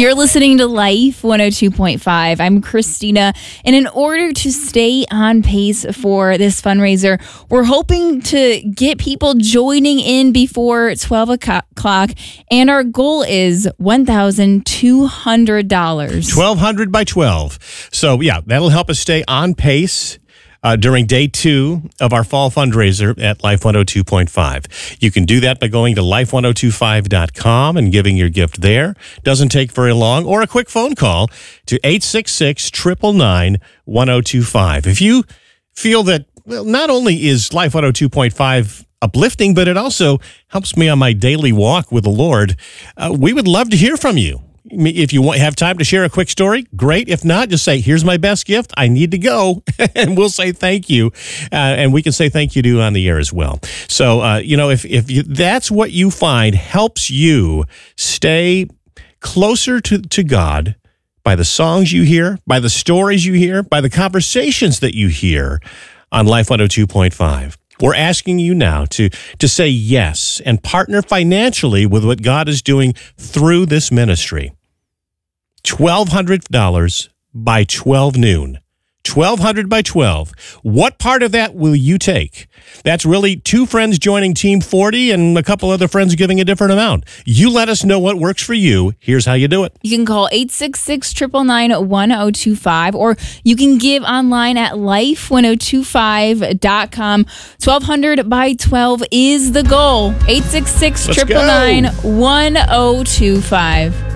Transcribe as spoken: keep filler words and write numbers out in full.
You're listening to Life one oh two point five. I'm Christina, and in order to stay on pace for this fundraiser, we're hoping to get people joining in before twelve o'clock, and our goal is one thousand two hundred dollars. twelve hundred by twelve. So, yeah, that'll help us stay on pace Uh, during day two of our fall fundraiser at Life one oh two point five. You can do that by going to life one oh two five dot com and giving your gift there. Doesn't take very long, or a quick phone call to eight six six, nine nine nine, one oh two five. If you feel that, well, not only is Life one oh two point five uplifting, but it also helps me on my daily walk with the Lord, uh, we would love to hear from you. If you want, have time to share a quick story, great. If not, just say, here's my best gift. I need to go. And we'll say thank you. Uh, and we can say thank you to you on the air as well. So, uh, you know, if, if you, that's what you find helps you stay closer to, to God by the songs you hear, by the stories you hear, by the conversations that you hear on Life one oh two point five. We're asking you now to, to say yes and partner financially with what God is doing through this ministry. twelve hundred dollars by twelve noon. twelve hundred by twelve. What part of that will you take? That's really two friends joining Team forty and a couple other friends giving a different amount. You let us know what works for you. Here's how you do it. You can call eight six six, nine nine nine, one oh two five, or you can give online at life one oh two five dot com. twelve hundred by twelve is the goal. eight six six, nine nine nine, one oh two five.